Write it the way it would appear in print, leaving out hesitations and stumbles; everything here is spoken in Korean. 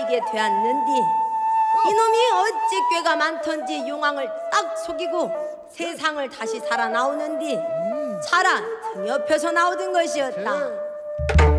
이게 되었는디 이놈이 어찌 꾀가 많던지 용왕을 딱 속이고 세상을 다시 살아나오는디 차라 등 옆에서 나오던 것이었다.